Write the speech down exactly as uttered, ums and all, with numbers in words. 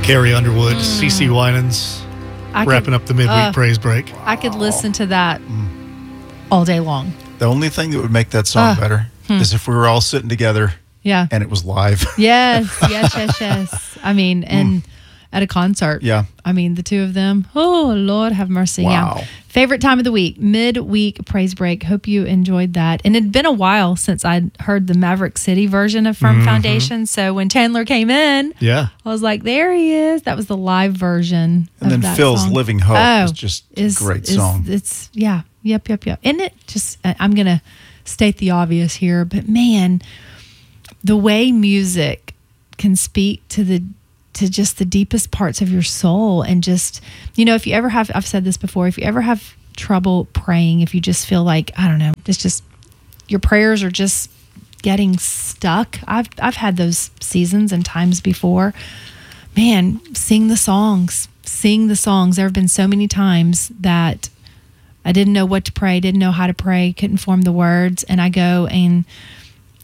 Carrie Underwood, mm. CeCe Winans, I wrapping could, up the midweek uh, praise break. I could listen to that mm. all day long. The only thing that would make that song uh, better hmm. is if we were all sitting together yeah. and it was live. Yes, yes, yes, yes. I mean, and... Mm. At a concert. Yeah. I mean, the two of them. Oh, Lord have mercy. Wow. Yeah. Favorite time of the week, midweek praise break. Hope you enjoyed that. And it'd been a while since I'd heard the Maverick City version of Firm mm-hmm. Foundation. So when Chandler came in, yeah, I was like, there he is. That was the live version. And of then that Phil's song. Living Hope oh, is just is, a great is, song. It's, yeah. Yep, yep, yep. And it just, I'm going to state the obvious here, but man, the way music can speak to the to just the deepest parts of your soul. And just, you know, if you ever have, I've said this before, if you ever have trouble praying, if you just feel like, I don't know, it's just, your prayers are just getting stuck. I've, I've had those seasons and times before. Man, sing the songs, sing the songs. There have been so many times that I didn't know what to pray, didn't know how to pray, couldn't form the words. And I go and